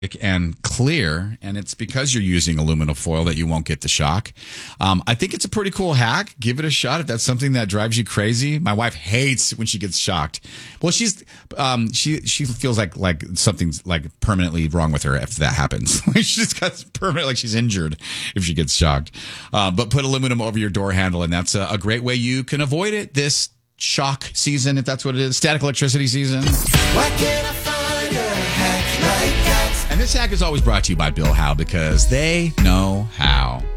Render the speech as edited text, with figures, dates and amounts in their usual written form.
and clear, and it's because you're using aluminum foil that you won't get the shock. I think it's a pretty cool hack. Give it a shot if that's something that drives you crazy. My wife hates when she gets shocked. Well, she feels like something's like permanently wrong with her if that happens. She just got permanent, like she's injured if she gets shocked. But put aluminum over your door handle, and that's a great way you can avoid it this shock season, if that's what it is, static electricity season. Why can't I find a hack like that? And this hack is always brought to you by Bill Howe because they know how.